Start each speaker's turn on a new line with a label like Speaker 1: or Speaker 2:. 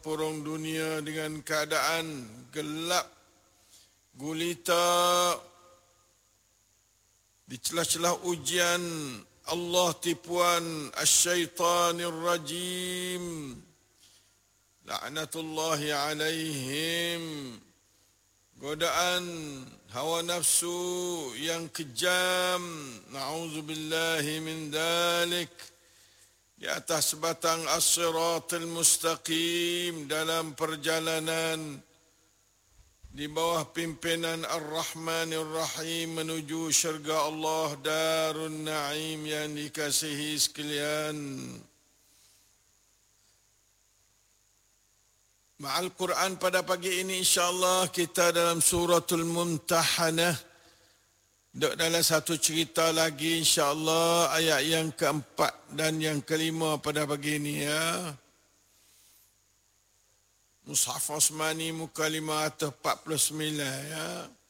Speaker 1: Purung dunia dengan keadaan gelap gulita di celah-celah ujian Allah, tipuan asy-syaitanir rajim la'natullahi alaihim, godaan hawa nafsu yang kejam, na'udzubillahi min dzalik, di atas batang as-siratal mustaqim dalam perjalanan di bawah pimpinan Ar-Rahmanir Rahim menuju syurga Allah Darun Naim yang dikasihi sekalian. Ma'al Quran pada pagi ini insya-Allah kita dalam suratul Mumtahanah. Duk dalam satu cerita lagi insya-Allah ayat yang keempat dan yang kelima pada pagi ini ya. Mushaf Osmani muka 549 ya.